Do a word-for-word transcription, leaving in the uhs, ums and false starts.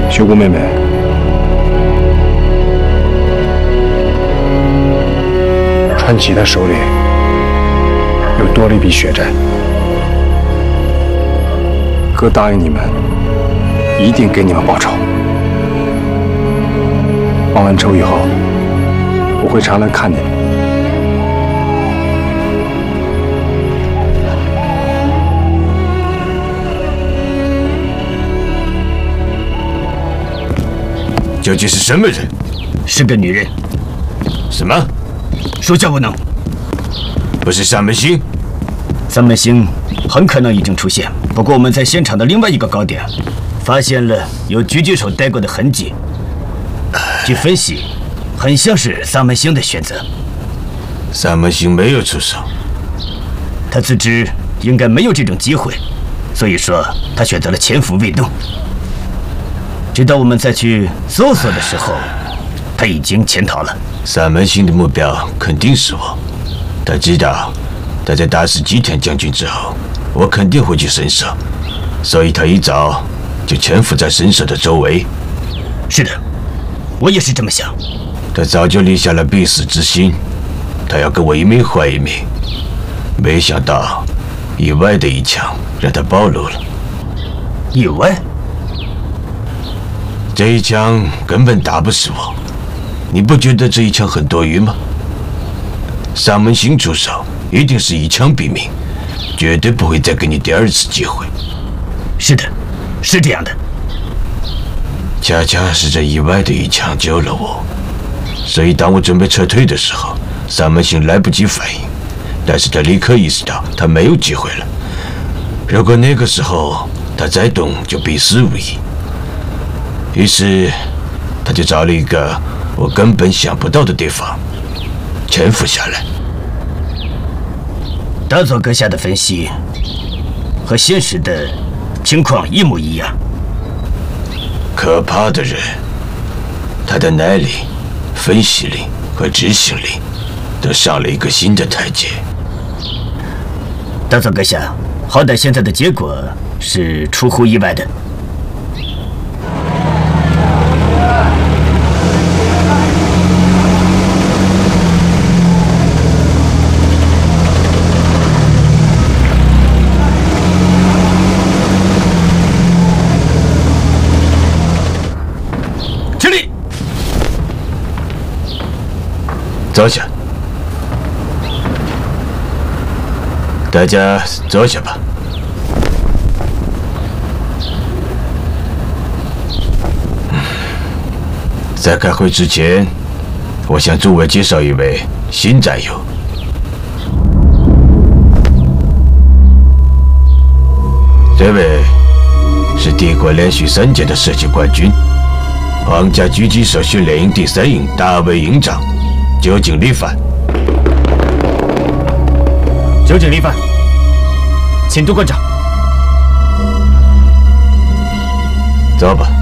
秀姑妹妹，传奇他手里又多了一笔血债，哥答应你们，一定给你们报仇。报完仇以后，我会常来看你们。 究竟是什么人？ 是个女人。 什么？ 属下无能。 不是三门星？ 三门星很可能已经出现，不过我们在现场的另外一个高点发现了有狙击手待过的痕迹。据分析，很像是三门星的选择。 三门星没有出手， 他自知应该没有这种机会，所以说他选择了潜伏未动。 直到我们再去搜索的时候，他已经潜逃了。 三门星的目标肯定是我，他知道他在打死吉田将军之后，我肯定会去神社，所以他一早就潜伏在神社的周围。 是的，我也是这么想。 他早就立下了必死之心，他要跟我一命换一命。没想到，意外的一枪让他暴露了。 意外？ 这一枪根本打不死我，你不觉得这一枪很多余吗？三门星出手一定是一枪毙命，绝对不会再给你第二次机会。 是的，是这样的。 恰恰是这意外的一枪救了我，所以当我准备撤退的时候，三门星来不及反应，但是他立刻意识到他没有机会了。如果那个时候他再动，就必死无疑。 于是，他就找了一个我根本想不到的地方潜伏下来。 大佐阁下的分析和现实的情况一模一样。 可怕的人，他的耐力、分析力和执行力都上了一个新的台阶。 大佐阁下，好歹现在的结果是出乎意外的。 坐下，大家坐下吧。在开会之前，我向诸位介绍一位新战友。这位是帝国连续三届的射击冠军，皇家狙击手训练营第三营大卫营长。 酒井立范， 酒井立范，请督官长。 走吧。